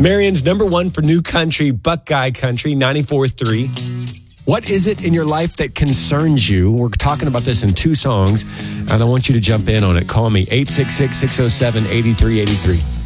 Marion's number one for new country, Buckeye Country, 94.3. What is it in your life that concerns you? We're talking about this in 2 songs, and I want you to jump in on it. Call me, 866-607-8383.